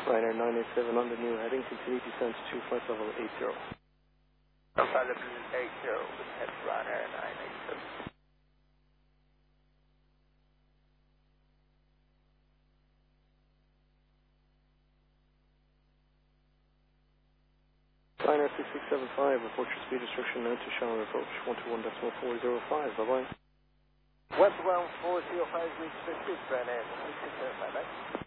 Ryanair 987 on the new heading, continue descent to flight level 80. Flight level 80, head Ryanair 987. Ryanair 6675, report your speed restriction now to Shannon approach 121.405, bye bye. 11405 reached 56, Ryanair 6675.